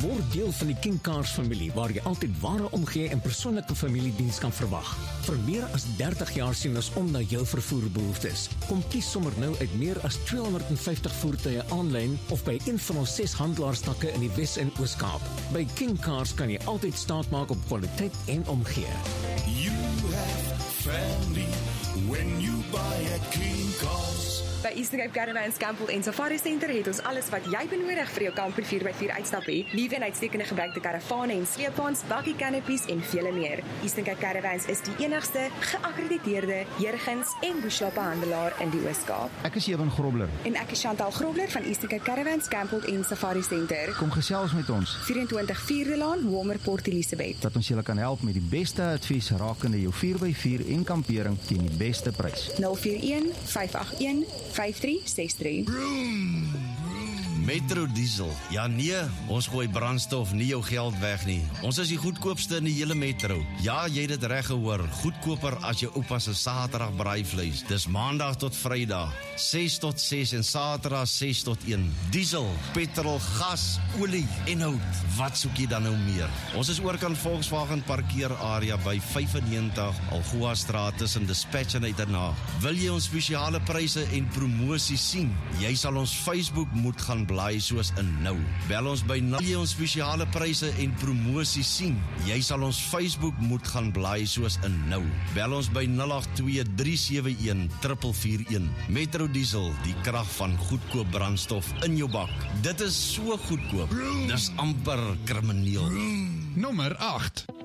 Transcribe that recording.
Word deel van die King Cars familie, waar jy altyd ware omgee en persoonlike familiediens kan verwag. Vir meer as 30 jaar sien ons om na jou vervoerbehoeftes. Kom kies sommer nou uit meer as 250 voertuie aanlyn of by een van ons 6 handelaarstakke in die Wes- en Oos-Kaap. By King Cars kan jy altyd staat maak op kwaliteit en omgee. You have family when you buy at King Cars. By Eastern Cape Caravans, Campbell en Safari Center het ons alles wat jy benodig vir jou kamper 4x4 uitstap hê. Nuwe en uitstekende gebruikte karavane en sleepwaens, bakkie canopies en vele meer. Eastern Cape Caravans is die enigste geakkrediteerde Jurgens en Bushla handelaar in die Oos-Kaap. Ek is Ewan Grobler. En ek is Chantal Grobler van Eastern Cape Caravans, Campbell en Safari Center. Kom gesels met ons. 24 Vierde Laan, Walmer, Port Elizabeth. Dat ons julle kan help met die beste advies rakende jou 4x4 en kampering teen die beste prys. 041 581 5363. Metro Diesel. Ja nee, ons gooi brandstof nie jou geld weg nie. Ons is die goedkoopste in die hele metro. Ja, jy het dit reg gehoor. Goedkoper as jou oupa se Saterdag braaivleis. Dis Maandag tot Vrydag, 6 tot 6 en Saterdag 6 tot 1. Diesel, petrol, gas, olie en hout. Wat soek jy dan nou meer? Ons is oorkant Volkswagen parkeerarea by 95 Algoa Straat tussen Dispatch en Uiternaag. Wil jy ons spesiale pryse en promosie sien? Jy sal ons Facebook moet gaan blaai soos in nou. Bel ons by 0. Jy ons spesiale pryse en promosie sien. Jy sal ons Facebook moet gaan blaai soos in nou. Bel ons by 082-371-441. Metro Diesel, die krag van goedkoop brandstof in jou bak. Dit is so goedkoop. Dis amper krimineel. Nommer 8.